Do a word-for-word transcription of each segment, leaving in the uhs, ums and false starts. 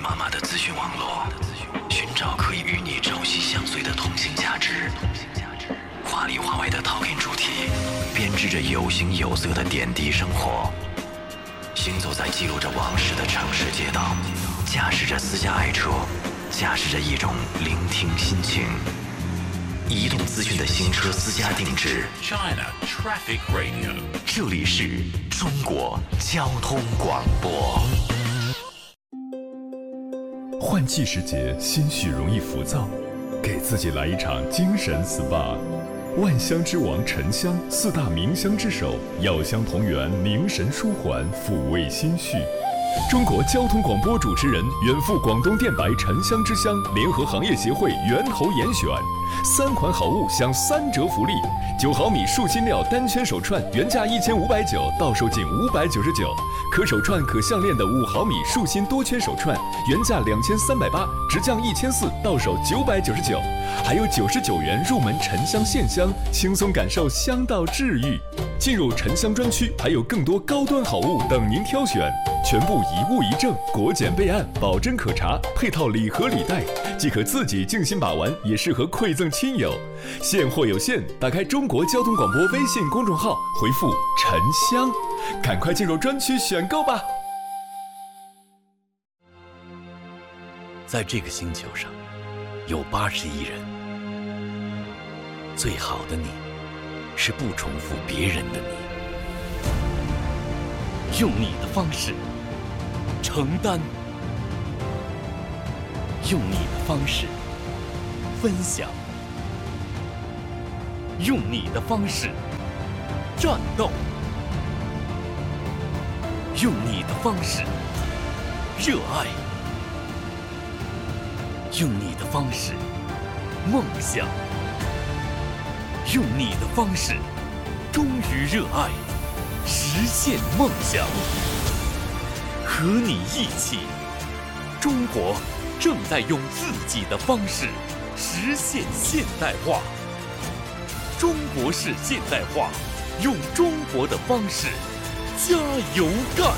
麻麻的资讯网络，寻找可以与你朝夕相随的同性价值。华里华外的 talking 主题，编织着有形有色的点滴生活。行走在记录着往事的城市街道，驾驶着私家爱车，驾驶着一种聆听心情。移动资讯的新车私家定制 China Traffic Radio， 这里是中国交通广播。 换季时节，心绪容易浮躁，给自己来一场精神 S P A。万香之王沉香，四大名香之首，药香同源，凝神舒缓，抚慰心绪。中国交通广播主持人，远赴广东电白沉香之乡联合行业协会源头严选，三款好物享三折福利：九毫米树芯料单圈手串原价一千五百九，到手仅五百九十九；可手串可项链的五毫米树芯多圈手串原价两千三百八，直降一千四，到手九百九十九。还有九十九元入门沉香线香，轻松感受香道治愈。进入沉香专区，还有更多高端好物等您挑选，全部一物一证，国检备案，保真可查，配套礼盒礼袋，既可自己静心把玩，也适合馈赠亲友。现货有限，打开中国交通广播微信公众号，回复沉香，赶快进入专区选购吧。 在这个星球上，有八十亿人，最好的你，是不重复别人的你，用你的方式承担，用你的方式分享，用你的方式战斗，用你的方式热爱，用你的方式梦想，用你的方式忠于热爱，实现梦想。和你一起，中国正在用自己的方式实现现代化。中国式现代化，用中国的方式加油干。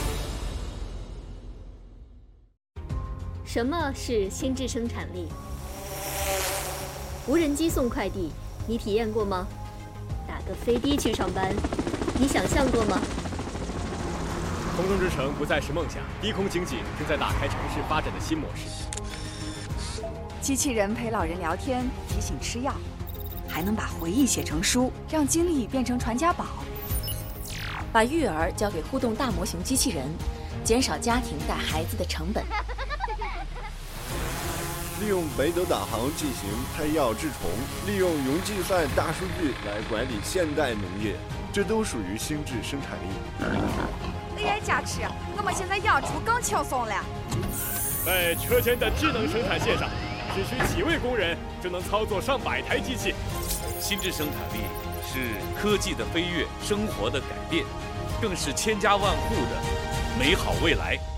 什么是心智生产力？无人机送快递，你体验过吗？打个飞的去上班，你想象过吗？ 空中之城不再是梦想，低空经济正在打开城市发展的新模式。 机器人陪老人聊天，提醒吃药，还能把回忆写成书，让经历变成传家宝。 把育儿交给互动大模型机器人，减少家庭带孩子的成本。 利用北斗导航进行拍药治虫，利用云计算大数据来管理现代农业，这都属于心智生产力。 A I 加持，我们现在养猪更轻松了。 在车间的智能生产线上，只需几位工人就能操作上百台机器。 心智生产力是科技的飞跃，生活的改变，更是千家万户的美好未来。